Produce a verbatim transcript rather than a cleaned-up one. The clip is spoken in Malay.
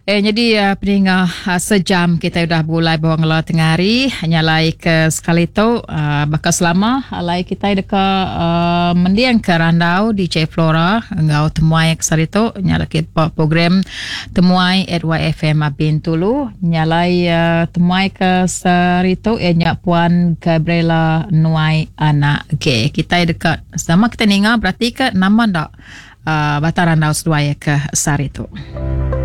Eh jadi uh, peninga uh, sejam kita dah mulai bawang la tengah hari hanya lai ke sekali tu uh, bakal selama lai kita dekat uh, mendiang ke Randau di C Flora ngau temuai ke sari tu nyala kita program temuai at Y F M Abin Tulu nyalai uh, temuai ke sari tu eh nyak Puan Gabriela Nuai anak G kita dekat sama kita ninga berarti ke nama dak uh, Bataran Randau sedua ke sari tu.